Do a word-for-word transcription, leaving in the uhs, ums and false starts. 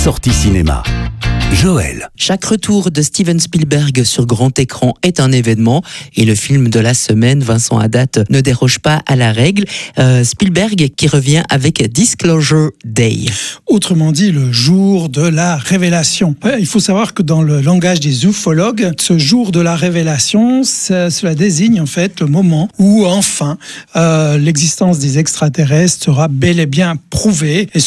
sorties cinéma. Joël. Chaque retour de Steven Spielberg sur grand écran est un événement et le film de la semaine, Vincent Haddad, ne déroge pas à la règle. Euh, Spielberg qui revient avec Disclosure Day. Autrement dit, le jour de la révélation. Il faut savoir que dans le langage des ufologues, ce jour de la révélation, ça, cela désigne en fait le moment où enfin euh, l'existence des extraterrestres sera bel et bien prouvée. Et